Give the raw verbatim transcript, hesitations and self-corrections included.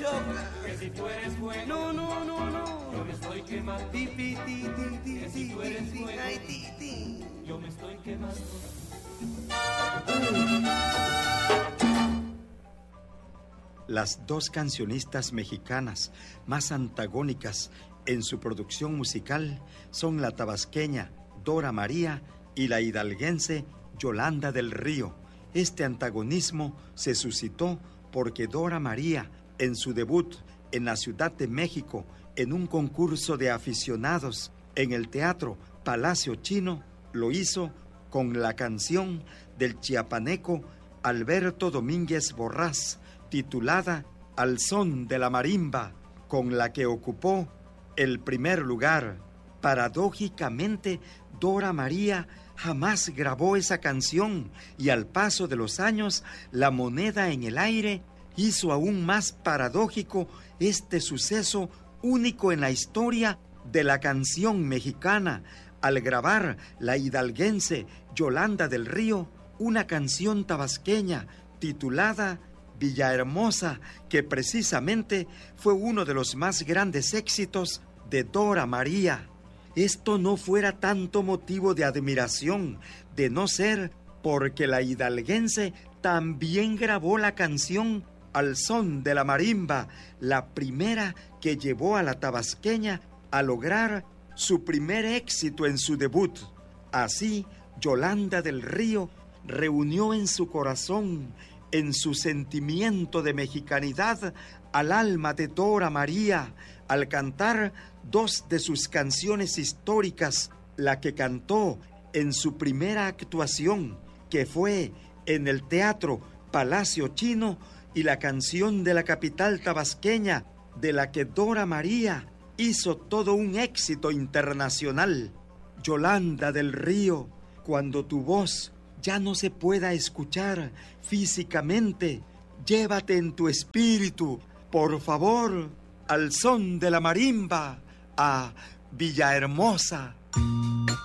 choca. Que si tú eres fuego, No, no, no, no. yo me estoy quemando. Ti, ti, ti, ti, ti, Que si tú eres ti, fuego, ay, ti, ti. yo me estoy quemando. Las dos cancionistas mexicanas más antagónicas en su producción musical son la tabasqueña Dora María y la hidalguense Yolanda del Río. Este antagonismo se suscitó porque Dora María, en su debut en la Ciudad de México, en un concurso de aficionados en el Teatro Palacio Chino, lo hizo con la canción del chiapaneco Alberto Domínguez Borrás, titulada Al son de la marimba, con la que ocupó el primer lugar. Paradójicamente, Dora María jamás grabó esa canción y al paso de los años, la moneda en el aire hizo aún más paradójico este suceso único en la historia de la canción mexicana, al grabar la hidalguense Yolanda del Río una canción tabasqueña titulada Villahermosa, que precisamente fue uno de los más grandes éxitos de Dora María. Esto no fuera tanto motivo de admiración, de no ser porque la hidalguense también grabó la canción Al son de la marimba, la primera que llevó a la tabasqueña a lograr su primer éxito en su debut. Así, Yolanda del Río reunió en su corazón, en su sentimiento de mexicanidad, al alma de Dora María, al cantar dos de sus canciones históricas, la que cantó en su primera actuación, que fue en el Teatro Palacio Chino, y la canción de la capital tabasqueña, de la que Dora María hizo todo un éxito internacional. Yolanda del Río, cuando tu voz ya no se pueda escuchar físicamente, llévate en tu espíritu, por favor, al son de la marimba, a Villahermosa.